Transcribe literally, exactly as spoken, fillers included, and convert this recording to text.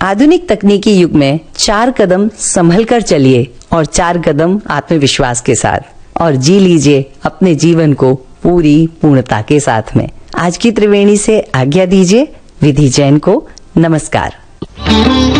आधुनिक तकनीकी युग में चार कदम संभल कर चलिए और चार कदम आत्मविश्वास के साथ और जी लीजिए अपने जीवन को पूरी पूर्णता के साथ में। आज की त्रिवेणी से आज्ञा दीजिए। विधि जैन को नमस्कार।